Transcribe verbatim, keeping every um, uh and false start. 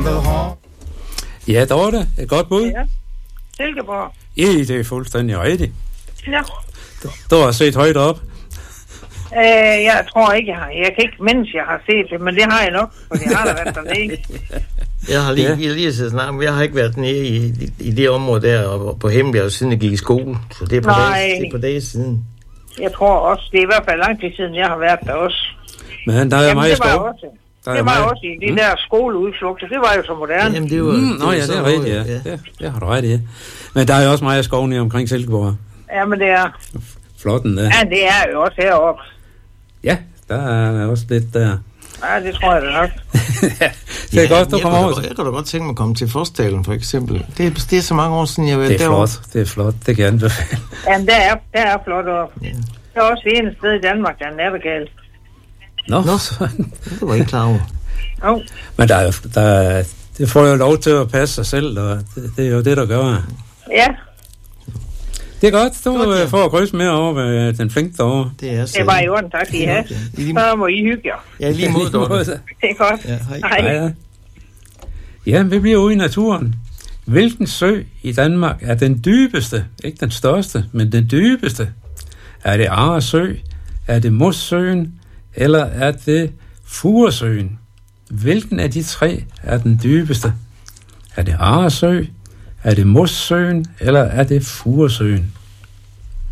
Silkeborg. Ja, Dorte, et godt bud. Ja. Silkeborg. Ja, det er fuldstændig rigtigt. Ja. Du, du har set højt op. Øh, jeg tror ikke, jeg har. Jeg kan ikke mindes, jeg har set det, men det har jeg nok, for jeg har da været dernede. Jeg har lige, Ja. jeg har lige set snart, men jeg har ikke været nede i, i, i det område der og på Hembjerg, siden jeg gik i skole. Så det er på Nej. dage, det er på dage siden. Jeg tror også, det er i hvert fald lang tid siden, jeg har været der også. Men der er Jamen, meget det var skov. også, Der er det var meget- også i de der skoleudflugter. Det var jo så moderne. Jamen, det var, Mm, det nå var ja, det sådan er rigtigt, ja. noget, ja. Det, det har du ret i. Ja. Men der er jo også meget skov nede omkring Silkeborg. Ja, men det er... Flotten der. Ja, det er jo også heroppe. Ja, der er også lidt der. Ja, det tror jeg da nok. Ja, det er Ja, godt, du jeg kommer kunne over. da- Jeg kunne da godt tænke mig at komme til Forstalen, for eksempel. Det er, det er så mange år siden, jeg har været Det er derovre. flot, det er flot, det kan jeg anbefale. Jamen, der er, der er flot op. Ja. Der er også det eneste sted i Danmark, der er nattergal. Nå, Nå. sådan. Det var jeg ikke klar over. Jo, Men der er jo, der er, det får jo lov til at passe sig selv, og det, det er jo det, der gør. ja, Det er godt, du Godt, ja. øh, får at krydse mere over ved den flink derovre. Det er det var i orden, tak, I have. I lige, Så må I hygge jer. ja, lige mod Dorte. Det er godt. Ja, hej. Hej. Ja, ja. Ja, vi bliver ude i naturen. Hvilken sø i Danmark er den dybeste? Ikke den største, men den dybeste. Er det Arresø? Er det Mossøen? Eller er det Furesøen? Hvilken af de tre er den dybeste? Er det Arresø? Er det Mossøen? Eller er det Furesøen?